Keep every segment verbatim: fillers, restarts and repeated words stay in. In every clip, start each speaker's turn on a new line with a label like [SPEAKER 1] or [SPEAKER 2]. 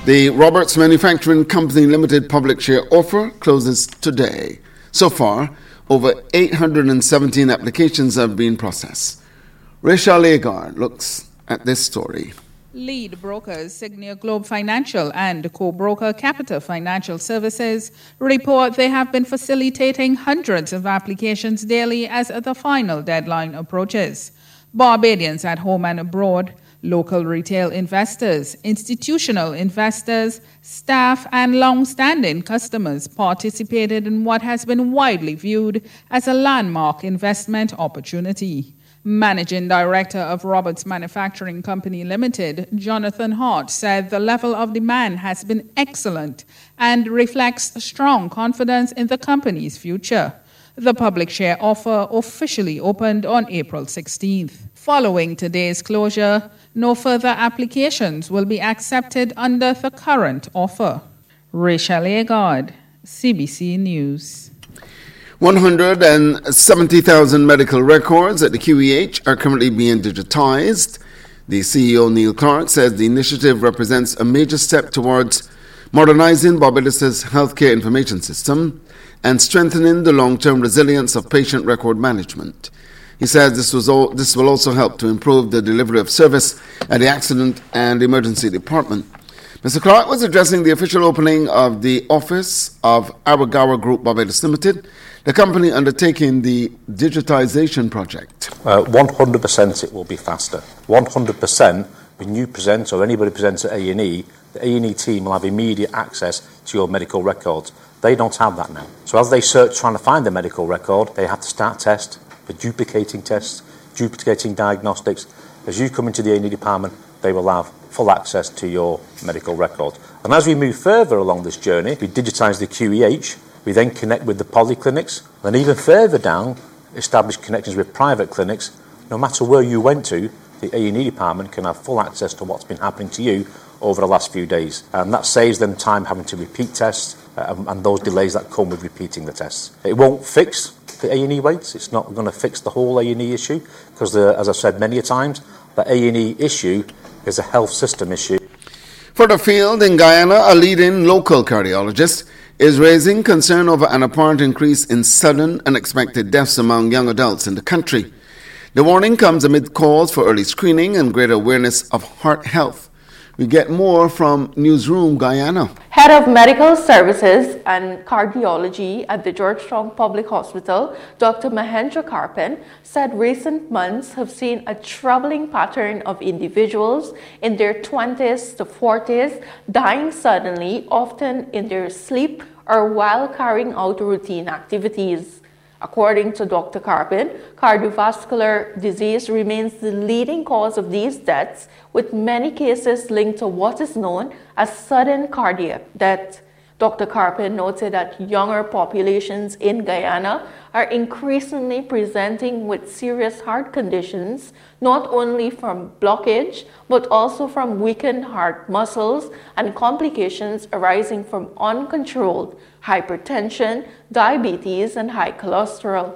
[SPEAKER 1] The Roberts Manufacturing Company Limited public share offer closes today. So far, over eight hundred seventeen applications have been processed. Rachel Agard looks at this story.
[SPEAKER 2] Lead brokers Signia Globe Financial and co-broker Capita Financial Services report they have been facilitating hundreds of applications daily as the final deadline approaches. Barbadians at home and abroad, local retail investors, institutional investors, staff, and long-standing customers participated in what has been widely viewed as a landmark investment opportunity. Managing Director of Roberts Manufacturing Company Limited, Jonathan Hart, said the level of demand has been excellent and reflects strong confidence in the company's future. The public share offer officially opened on April sixteenth. Following today's closure, no further applications will be accepted under the current offer. Rachel Agard, C B C News.
[SPEAKER 1] one hundred seventy thousand medical records at the Q E H are currently being digitized. The C E O, Neil Clark, says the initiative represents a major step towards modernizing Barbados' healthcare information system and strengthening the long-term resilience of patient record management. He says this, was all, this will also help to improve the delivery of service at the Accident and Emergency Department. Mister Clark was addressing the official opening of the office of Aragawa Group Barbados Limited, the company undertaking the digitization project.
[SPEAKER 3] Uh, one hundred percent it will be faster. one hundred percent when you present or anybody presents at A and E, the A and E team will have immediate access to your medical records. They don't have that now. So as they search trying to find the medical record, they have to start tests, for duplicating tests, duplicating diagnostics. As you come into the A and E department, they will have full access to your medical record. And as we move further along this journey, we digitise the Q E H, we then connect with the polyclinics, and even further down, establish connections with private clinics. No matter where you went to, the A and E department can have full access to what's been happening to you over the last few days. And that saves them time having to repeat tests uh, and those delays that come with repeating the tests. It won't fix the A and E waits. It's not going to fix the whole A and E issue because, as I've said many a times, the A and E issue is a health system issue.
[SPEAKER 1] Further afield in Guyana, a leading local cardiologist is raising concern over an apparent increase in sudden unexpected deaths among young adults in the country. The warning comes amid calls for early screening and greater awareness of heart health. We get more from Newsroom Guyana.
[SPEAKER 4] Head of Medical Services and Cardiology at the Georgetown Public Hospital, Doctor Mahendra Karpan, said recent months have seen a troubling pattern of individuals in their twenties to forties dying suddenly, often in their sleep or while carrying out routine activities. According to Doctor Karpan, cardiovascular disease remains the leading cause of these deaths, with many cases linked to what is known as sudden cardiac death. Doctor Karpan noted that younger populations in Guyana are increasingly presenting with serious heart conditions, not only from blockage, but also from weakened heart muscles and complications arising from uncontrolled hypertension, diabetes, and high cholesterol.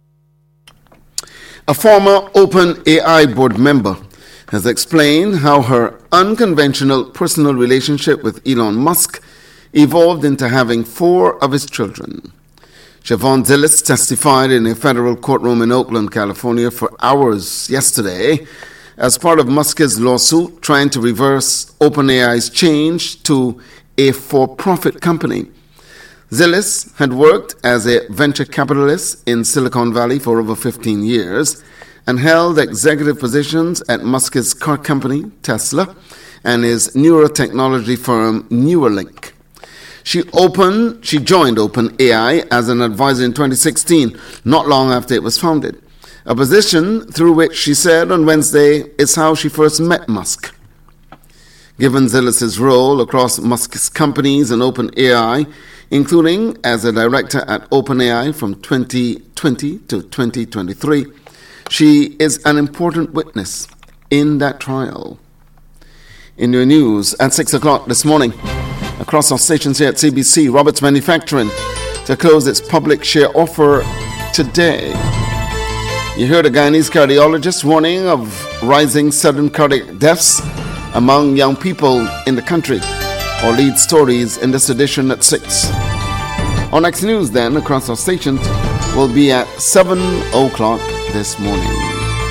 [SPEAKER 1] A former OpenAI board member has explained how her unconventional personal relationship with Elon Musk evolved into having four of his children. Siobhan Zillis testified in a federal courtroom in Oakland, California for hours yesterday as part of Musk's lawsuit trying to reverse OpenAI's change to a for-profit company. Zillis had worked as a venture capitalist in Silicon Valley for over fifteen years and held executive positions at Musk's car company, Tesla, and his neurotechnology firm, Neuralink. She opened, she joined OpenAI as an advisor in twenty sixteen, not long after it was founded, a position through which she said on Wednesday is how she first met Musk. Given Zillis' role across Musk's companies and OpenAI, including as a director at OpenAI from twenty twenty to twenty twenty-three, she is an important witness in that trial. In your news at six o'clock this morning, across our stations here at C B C, Roberts Manufacturing to close its public share offer today. You heard a Guyanese cardiologist warning of rising sudden cardiac deaths among young people in the country. or lead stories in this edition at six. Our next news then across our stations will be at seven o'clock this morning.